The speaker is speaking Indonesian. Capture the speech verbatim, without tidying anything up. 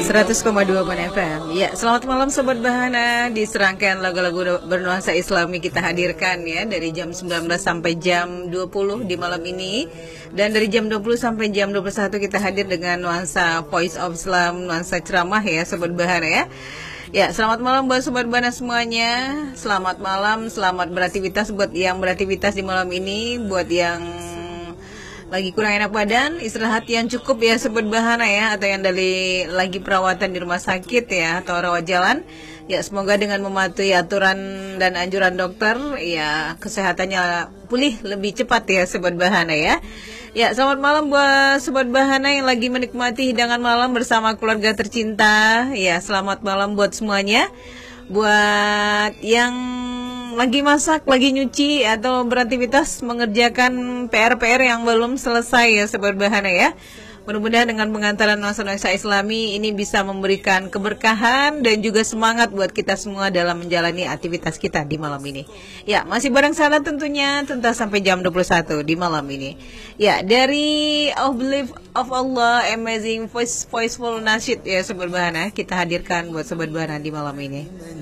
seratus koma dua F M. Ya, selamat malam Sobat Bahana. Di serangkaian lagu-lagu bernuansa Islami kita hadirkan ya dari jam sembilan belas sampai jam dua puluh di malam ini. Dan dari jam dua puluh sampai jam dua puluh satu kita hadir dengan nuansa Voice of Islam, nuansa ceramah ya Sobat Bahana ya. Ya, selamat malam buat Sobat Bahana semuanya. Selamat malam, selamat beraktivitas buat yang beraktivitas di malam ini, buat yang lagi kurang enak badan, istirahat yang cukup ya Sobat Bahana ya, atau yang dari lagi perawatan di rumah sakit ya, atau rawat jalan. Ya, semoga dengan mematuhi aturan dan anjuran dokter ya kesehatannya pulih lebih cepat ya Sobat Bahana ya. Ya, selamat malam buat Sobat Bahana yang lagi menikmati hidangan malam bersama keluarga tercinta. Ya, selamat malam buat semuanya. Buat yang lagi masak, lagi nyuci, atau beraktivitas mengerjakan P R-P R yang belum selesai ya Sobat Bahana ya. Mudah-mudahan dengan pengantaran nuansa-nuansa Islami ini bisa memberikan keberkahan dan juga semangat buat kita semua dalam menjalani aktivitas kita di malam ini. Ya, masih bareng sana tentunya, tuntas sampai jam dua puluh satu di malam ini. Ya, dari Of Belief of Allah, Amazing Voice, Voiceful Nasyid ya Sobat Bahana, kita hadirkan buat Sobat Bahana di malam ini.